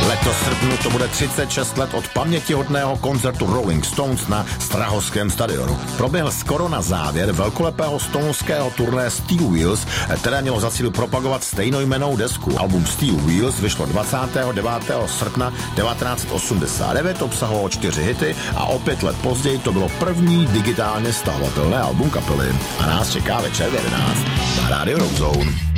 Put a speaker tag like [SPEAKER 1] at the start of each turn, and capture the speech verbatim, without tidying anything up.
[SPEAKER 1] Letos srpnu to bude třicet šest let od pamětihodného koncertu Rolling Stones na Strahovském stadionu. Proběhl skoro na závěr velkolepého stoneského turné Steel Wheels, které mělo za cíl propagovat stejnojmennou desku. Album Steel Wheels vyšlo dvacátého devátého srpna devatenáct set osmdesát devět, obsahovalo čtyři hity a o pět let později to bylo první digitálně stahovatelné album kapely. A nás čeká večer v jedenáct na Radio Rock Zone.